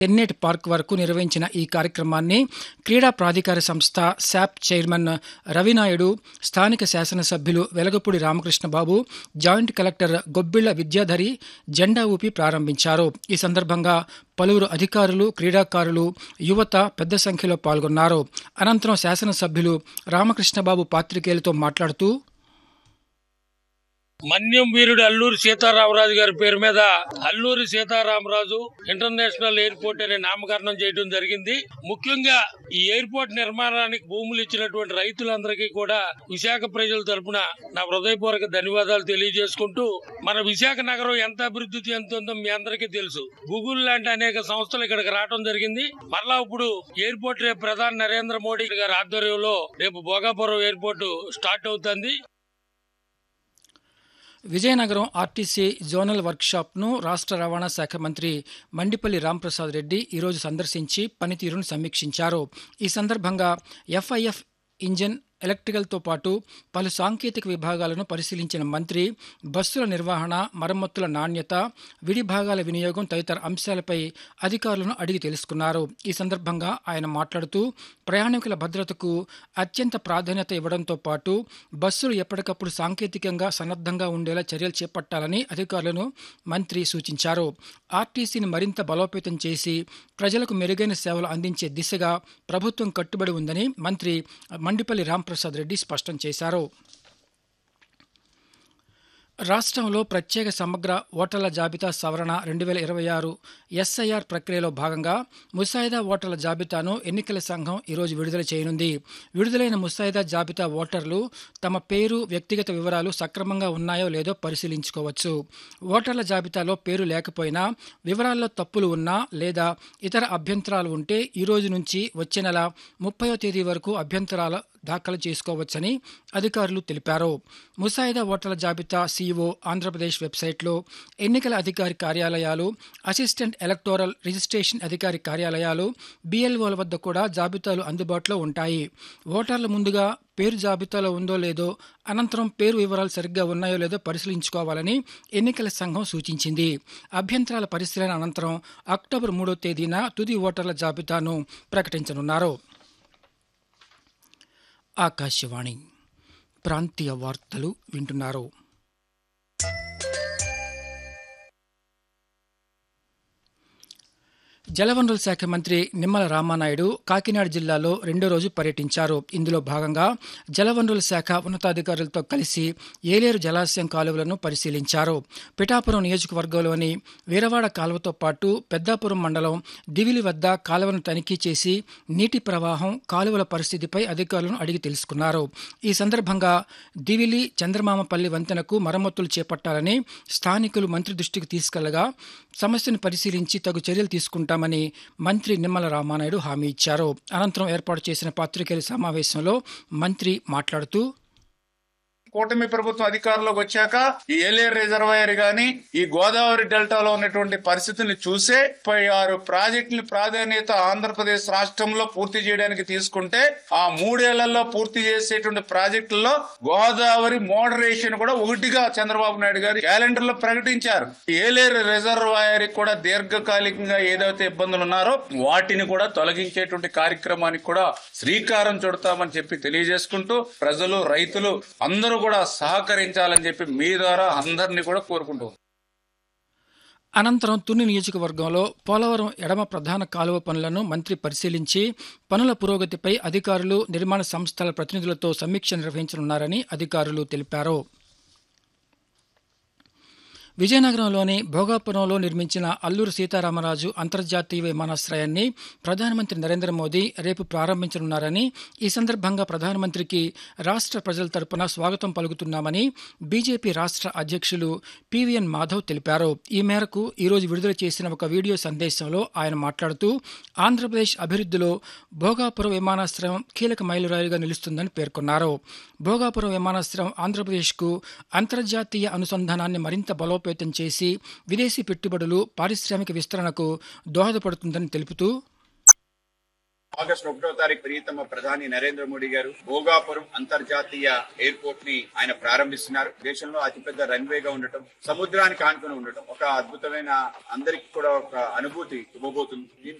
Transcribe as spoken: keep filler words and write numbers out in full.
టెన్నేట్ park వరకు నిర్వహించిన ఈ కార్యక్రమాన్ని క్రీడా ప్రాధికార సంస్థ శాప్ చైర్మన్ రవినాయుడు, స్థానిక శాసనసభ్యులు వెలగపూడి రామకృష్ణబాబు, జాయింట్ కలెక్టర్ గొబ్బిళ్ల విద్యాధరి జెండా ఊపి ప్రారంభించారు. ఈ సందర్భంగా పలువురు అధికారులు, క్రీడాకారులు, యువత పెద్ద సంఖ్యలో పాల్గొన్నారు. అనంతరం శాసనసభ్యులు రామకృష్ణబాబు పాత్రికేయులతో మాట్లాడుతూ, మన్యం వీరుడు అల్లూరి సీతారామరాజు గారి పేరు మీద అల్లూరి సీతారామరాజు ఇంటర్నేషనల్ ఎయిర్పోర్ట్ అనే నామకరణం చేయడం జరిగింది. ముఖ్యంగా ఈ ఎయిర్పోర్ట్ నిర్మాణానికి భూములు ఇచ్చినటువంటి రైతులందరికీ కూడా విశాఖ ప్రజల తరపున నా హృదయపూర్వక ధన్యవాదాలు తెలియజేసుకుంటూ, మన విశాఖ నగరం ఎంత అభివృద్ధి చెందుతుందో మీ అందరికీ తెలుసు. గూగుల్ లాంటి అనేక సంస్థలు ఇక్కడికి రావడం జరిగింది. మరలా ఇప్పుడు ఎయిర్పోర్ట్ రేపు ప్రధాని నరేంద్ర మోడీ గారి ఆధ్వర్యంలో రేపు భోగాపురం ఎయిర్పోర్ట్ స్టార్ట్ అవుతుంది. విజయనగరం ఆర్టీసీ జోనల్ వర్క్షాప్ను రాష్ట్ర రవాణా శాఖ మంత్రి మండిపల్లి రాంప్రసాద్ రెడ్డి ఈరోజు సందర్శించి పనితీరును సమీక్షించారు. ఈ సందర్భంగా ఎఫ్ఐఎఫ్ ఇంజన్, ఎలక్ట్రికల్తో పాటు పలు సాంకేతిక విభాగాలను పరిశీలించిన మంత్రి బస్సుల నిర్వహణ, మరమ్మతుల నాణ్యత, విడి భాగాల వినియోగం తదితర అంశాలపై అధికారులను అడిగి తెలుసుకున్నారు. ఈ సందర్భంగా ఆయన మాట్లాడుతూ, ప్రయాణికుల భద్రతకు అత్యంత ప్రాధాన్యత ఇవ్వడంతో పాటు బస్సులు ఎప్పటికప్పుడు సాంకేతికంగా సన్నద్ధంగా ఉండేలా చర్యలు చేపట్టాలని అధికారులను మంత్రి సూచించారు. ఆర్టీసీని మరింత బలోపేతం చేసి ప్రజలకు మెరుగైన సేవలు అందించే దిశగా ప్రభుత్వం కట్టుబడి ఉందని మంత్రి మండిపల్లి రాంప్రసాద్ రెడ్డి స్పష్టం చేశారు. రాష్ట్రంలో ప్రత్యేక సమగ్ర ఓటర్ల జాబితా సవరణ రెండు వేల ఇరవై ఆరు ఎస్ఐఆర్ ప్రక్రియలో భాగంగా ముసాయిదా ఓటర్ల జాబితాను ఎన్నికల సంఘం ఈరోజు విడుదల చేయనుంది. విడుదలైన ముసాయిదా జాబితా ఓటర్లు తమ పేరు, వ్యక్తిగత వివరాలు సక్రమంగా ఉన్నాయో లేదో పరిశీలించుకోవచ్చు. ఓటర్ల జాబితాలో పేరు లేకపోయినా, వివరాల్లో తప్పులు ఉన్నా లేదా ఇతర అభ్యంతరాలు ఉంటే ఈ రోజు నుంచి వచ్చే నెల ముప్పయో తేదీ వరకు అభ్యంతరాల దాఖలు చేసుకోవచ్చని అధికారులు తెలిపారు. ముసాయిదా ఓటర్ల జాబితా సీఈఓ ఆంధ్రప్రదేశ్ వెబ్సైట్లో, ఎన్నికల అధికారి కార్యాలయాలు, అసిస్టెంట్ ఎలక్టోరల్ రిజిస్ట్రేషన్ అధికారి కార్యాలయాలు, బిఎల్ఓల వద్ద కూడా జాబితాలు అందుబాటులో ఉంటాయి. ఓటర్లు ముందుగా పేరు జాబితాలో ఉందో లేదో, అనంతరం పేరు వివరాలు సరిగ్గా ఉన్నాయో లేదో పరిశీలించుకోవాలని ఎన్నికల సంఘం సూచించింది. అభ్యంతరాల పరిశీలన అనంతరం అక్టోబర్ మూడో తేదీన తుది ఓటర్ల జాబితాను ప్రకటించనున్నారు. ఆకాశవాణి ప్రాంతీయ వార్తలు వింటున్నారు. జలవనరుల శాఖ మంత్రి నిమ్మల రామానాయుడు కాకినాడ జిల్లాలో రెండో రోజు పర్యటించారు. ఇందులో భాగంగా జలవనరుల శాఖ ఉన్నతాధికారులతో కలిసి ఏలేరు జలాశయం కాలువలను పరిశీలించారు. పిఠాపురం నియోజకవర్గంలోని వీరవాడ కాలువతో పాటు పెద్దాపురం మండలం దివిలి వద్ద కాలువను తనిఖీ చేసి నీటి ప్రవాహం, కాలువల పరిస్థితిపై అధికారులను అడిగి తెలుసుకున్నారు. ఈ సందర్భంగా దివిలి చంద్రమామపల్లి వంతెనకు మరమ్మతులు చేపట్టాలని స్థానికులు మంత్రి దృష్టికి తీసుకెళ్లగా సమస్యను పరిశీలించి తగు చర్యలు తీసుకుంటాం మని మంత్రి నిమ్మల రామానాయుడు హామీ ఇచ్చారు. అనంతరం ఏర్పాటు చేసిన పాత్రికేయుల సమావేశంలో మంత్రి మాట్లాడుతూ, కూటమి ప్రభుత్వం అధికారంలోకి వచ్చాక ఈ ఏలేరు రిజర్వాయర్ గాని, ఈ గోదావరి డెల్టాలో ఉన్నటువంటి పరిస్థితిని చూసే ముప్పై ఆరు ప్రాజెక్టుల ప్రాధాన్యత ఆంధ్రప్రదేశ్ రాష్ట్రంలో పూర్తి చేయడానికి తీసుకుంటే, ఆ మూడేళ్లలో పూర్తి చేసేటువంటి ప్రాజెక్టుల్లో గోదావరి మోడరేషన్ కూడా ఒకటిగా చంద్రబాబు నాయుడు గారు క్యాలెండర్ లో ప్రకటించారు. ఏలేరు రిజర్వాయర్ కూడా దీర్ఘకాలికంగా ఏదైతే ఇబ్బందులు ఉన్నారో వాటిని కూడా తొలగించేటువంటి కార్యక్రమానికి కూడా శ్రీకారం చుడతామని చెప్పి తెలియజేసుకుంటూ, ప్రజలు, రైతులు అందరూ కూడా సహకరించాలని చెప్పి మీ ద్వారా అందరినీ కూడా కోరుకుంటూ, అనంతరం తుని నియోజకవర్గంలో పోలవరం ఎడమ ప్రధాన కాలువ పనులను మంత్రి పరిశీలించి పనుల పురోగతిపై అధికారులు, నిర్మాణ సంస్థల ప్రతినిధులతో సమీక్ష నిర్వహించనున్నారని అధికారులు తెలిపారు. విజయనగరంలోని భోగాపురంలో నిర్మించిన అల్లూరి సీతారామరాజు అంతర్జాతీయ విమానాశ్రయాన్ని ప్రధానమంత్రి నరేంద్ర మోదీ రేపు ప్రారంభించనున్నారని, ఈ సందర్భంగా ప్రధానమంత్రికి రాష్ట్ర ప్రజల తరపున స్వాగతం పలుకుతున్నామని బీజేపీ రాష్ట్ర అధ్యక్షులు పివిఎన్ మాధవ్ తెలిపారు. ఈ మేరకు ఈరోజు విడుదల చేసిన ఒక వీడియో సందేశంలో ఆయన మాట్లాడుతూ, ఆంధ్రప్రదేశ్ అభివృద్ధిలో భోగాపురం విమానాశ్రయం కీలక మైలురాయిగా నిలుస్తుందని పేర్కొన్నారు. భోగాపురం విమానాశ్రయం ఆంధ్రప్రదేశ్కు అంతర్జాతీయ అనుసంధానాన్ని మరింత బలో బలోపేతం చేసి విదేశీ పెట్టుబడులు, పారిశ్రామిక విస్తరణకు దోహదపడుతుందని తెలుపుతూ, ఆగస్టు ఒకటో తారీఖు ప్రియతమ ప్రధాని నరేంద్ర మోడీ గారు భోగాపురం అంతర్జాతీయ ఎయిర్పోర్ట్ ని ఆయన ప్రారంభిస్తున్నారు. దేశంలో అతిపెద్ద రన్వేగా ఉండటం, సముద్రానికి ఆనుకుని ఉండటం ఒక అద్భుతమైన అందరికి కూడా ఒక అనుభూతి ఇవ్వబోతుంది.